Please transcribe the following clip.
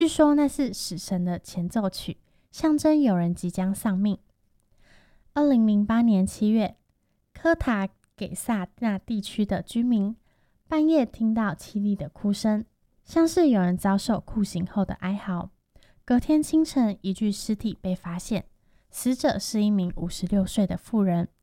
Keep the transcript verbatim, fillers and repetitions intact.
据说那是死神的前奏曲，象征有人即将丧命。二零零八年七月，科塔给萨那地区的居民半夜听到凄厉的哭声，像是有人遭受酷刑后的哀嚎。隔天清晨，一具尸体被发现，死者是一名五十六岁的妇人，